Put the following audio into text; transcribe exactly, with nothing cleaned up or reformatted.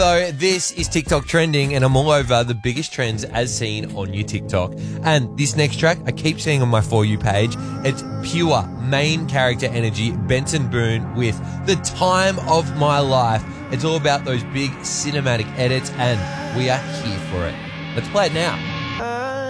So this is TikTok trending, and I'm all over the biggest trends as seen on your TikTok. And this next track, I keep seeing on my For You page, it's pure main character energy, Benson Boone with The Time of My Life. It's all about those big cinematic edits, and we are here for it. Let's play it now.